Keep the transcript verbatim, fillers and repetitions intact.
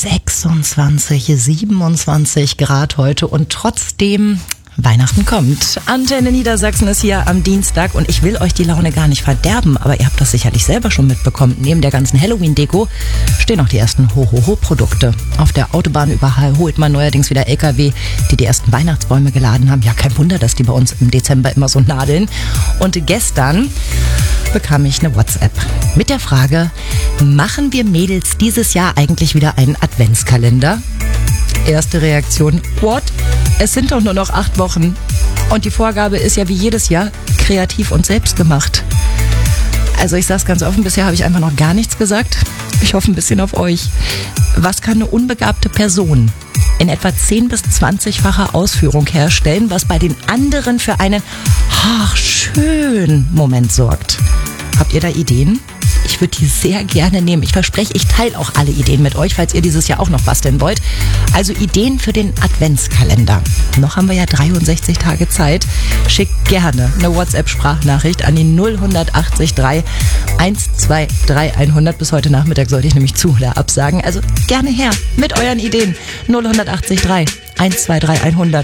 sechsundzwanzig, siebenundzwanzig Grad heute und trotzdem Weihnachten kommt. Antenne Niedersachsen ist hier am Dienstag und ich will euch die Laune gar nicht verderben, aber ihr habt das sicherlich selber schon mitbekommen. Neben der ganzen Halloween-Deko stehen auch die ersten Ho-Ho-Ho-Produkte. Auf der Autobahn überholt man neuerdings wieder L K W, die die ersten Weihnachtsbäume geladen haben. Ja, kein Wunder, dass die bei uns im Dezember immer so nadeln. Und gestern bekam ich eine WhatsApp mit der Frage, machen wir Mädels dieses Jahr eigentlich wieder einen Adventskalender? Erste Reaktion, what? Es sind doch nur noch acht Wochen. Und die Vorgabe ist ja wie jedes Jahr kreativ und selbstgemacht. Also ich sag's ganz offen, bisher habe ich einfach noch gar nichts gesagt. Ich hoffe ein bisschen auf euch. Was kann eine unbegabte Person in etwa zehn- bis zwanzigfacher Ausführung herstellen, was bei den anderen für einen ach, schön Moment sorgt? Habt ihr da Ideen? Ich würde die sehr gerne nehmen. Ich verspreche, ich teile auch alle Ideen mit euch, falls ihr dieses Jahr auch noch basteln wollt. Also Ideen für den Adventskalender. Noch haben wir ja dreiundsechzig Tage Zeit. Schickt gerne eine WhatsApp-Sprachnachricht an die null acht drei eins zwei drei hundert. Bis heute Nachmittag sollte ich nämlich zu oder absagen. Also gerne her mit euren Ideen. null acht drei eins zwei drei hundert.